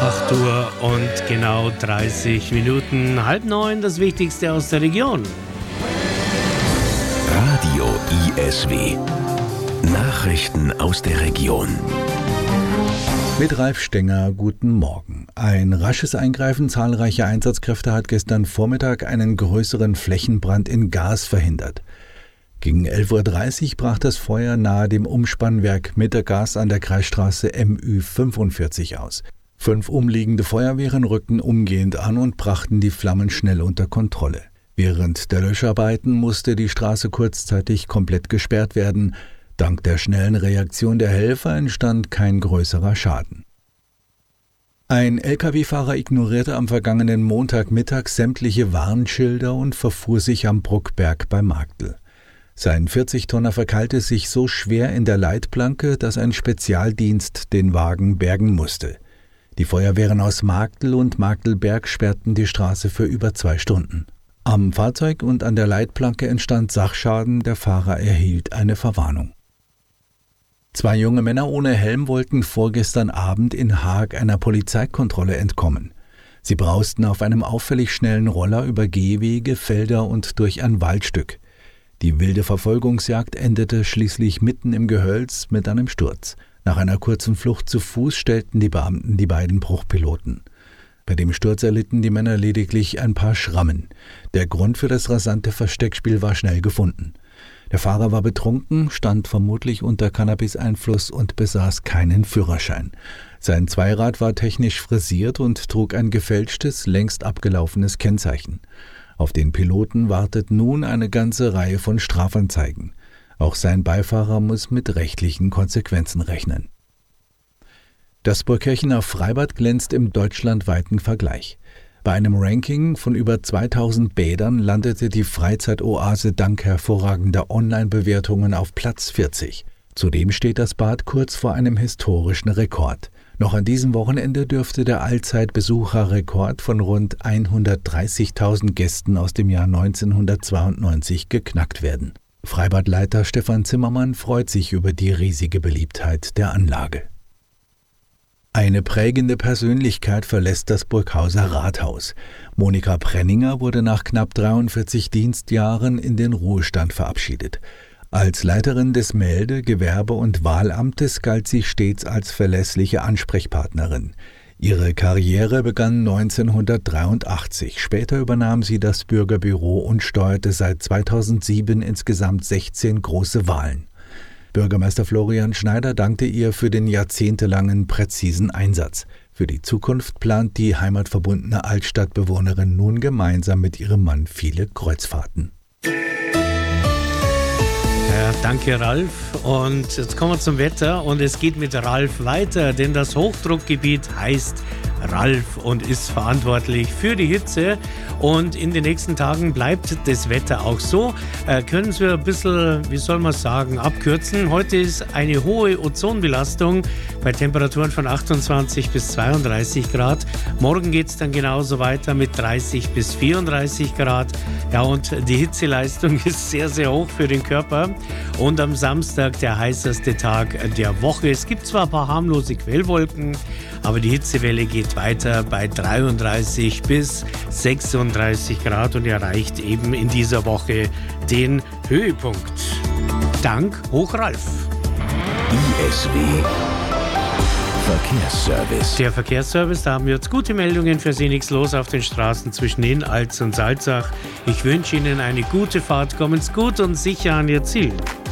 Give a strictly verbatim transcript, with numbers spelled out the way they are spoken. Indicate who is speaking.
Speaker 1: acht Uhr und genau dreißig Minuten, halb neun, das Wichtigste aus der Region.
Speaker 2: Radio I S W. Nachrichten aus der Region.
Speaker 3: Mit Ralf Stenger, guten Morgen. Ein rasches Eingreifen zahlreicher Einsatzkräfte hat gestern Vormittag einen größeren Flächenbrand in Gaas verhindert. Gegen elf Uhr dreißig brach das Feuer nahe dem Umspannwerk Mittergaas an der Kreisstraße M Ü fünfundvierzig aus. Fünf umliegende Feuerwehren rückten umgehend an und brachten die Flammen schnell unter Kontrolle. Während der Löscharbeiten musste die Straße kurzzeitig komplett gesperrt werden. Dank der schnellen Reaktion der Helfer entstand kein größerer Schaden. Ein L K W-Fahrer ignorierte am vergangenen Montagmittag sämtliche Warnschilder und verfuhr sich am Bruckberg bei Marktl. Sein vierzig-Tonner verkeilte sich so schwer in der Leitplanke, dass ein Spezialdienst den Wagen bergen musste. Die Feuerwehren aus Marktl und Marktlberg sperrten die Straße für über zwei Stunden. Am Fahrzeug und an der Leitplanke entstand Sachschaden, der Fahrer erhielt eine Verwarnung. Zwei junge Männer ohne Helm wollten vorgestern Abend in Haag einer Polizeikontrolle entkommen. Sie brausten auf einem auffällig schnellen Roller über Gehwege, Felder und durch ein Waldstück. Die wilde Verfolgungsjagd endete schließlich mitten im Gehölz mit einem Sturz. Nach einer kurzen Flucht zu Fuß stellten die Beamten die beiden Bruchpiloten. Bei dem Sturz erlitten die Männer lediglich ein paar Schrammen. Der Grund für das rasante Versteckspiel war schnell gefunden. Der Fahrer war betrunken, stand vermutlich unter Cannabis-Einfluss und besaß keinen Führerschein. Sein Zweirad war technisch frisiert und trug ein gefälschtes, längst abgelaufenes Kennzeichen. Auf den Piloten wartet nun eine ganze Reihe von Strafanzeigen. Auch sein Beifahrer muss mit rechtlichen Konsequenzen rechnen. Das Burgkirchener Freibad glänzt im deutschlandweiten Vergleich. Bei einem Ranking von über zweitausend Bädern landete die Freizeitoase dank hervorragender Online-Bewertungen auf Platz vierzig. Zudem steht das Bad kurz vor einem historischen Rekord. Noch an diesem Wochenende dürfte der Allzeitbesucherrekord von rund hundertdreißigtausend Gästen aus dem Jahr neunzehnhundertzweiundneunzig geknackt werden. Freibadleiter Stefan Zimmermann freut sich über die riesige Beliebtheit der Anlage. Eine prägende Persönlichkeit verlässt das Burghauser Rathaus. Monika Prenninger wurde nach knapp dreiundvierzig Dienstjahren in den Ruhestand verabschiedet. Als Leiterin des Melde-, Gewerbe- und Wahlamtes galt sie stets als verlässliche Ansprechpartnerin. Ihre Karriere begann neunzehnhundertdreiundachtzig. Später übernahm sie das Bürgerbüro und steuerte seit zweitausendsieben insgesamt sechzehn große Wahlen. Bürgermeister Florian Schneider dankte ihr für den jahrzehntelangen präzisen Einsatz. Für die Zukunft plant die heimatverbundene Altstadtbewohnerin nun gemeinsam mit ihrem Mann viele Kreuzfahrten.
Speaker 1: Ja, danke Ralf. Und jetzt kommen wir zum Wetter und es geht mit Ralf weiter, denn das Hochdruckgebiet heißt Ralf und ist verantwortlich für die Hitze. Und in den nächsten Tagen bleibt das Wetter auch so. Äh, können Sie ein bisschen, wie soll man sagen, abkürzen. Heute ist eine hohe Ozonbelastung bei Temperaturen von achtundzwanzig bis zweiunddreißig Grad. Morgen geht es dann genauso weiter mit dreißig bis vierunddreißig Grad. Ja, und die Hitzeleistung ist sehr, sehr hoch für den Körper. Und am Samstag der heißeste Tag der Woche. Es gibt zwar ein paar harmlose Quellwolken, aber die Hitzewelle geht weiter bei dreiunddreißig bis sechsunddreißig Grad und erreicht eben in dieser Woche den Höhepunkt. Dank Hochralf.
Speaker 2: I S W Verkehrsservice.
Speaker 1: Der Verkehrsservice, da haben wir jetzt gute Meldungen für Sie. Nichts los auf den Straßen zwischen Inn, Alz und Salzach. Ich wünsche Ihnen eine gute Fahrt. Kommen Sie gut und sicher an Ihr Ziel.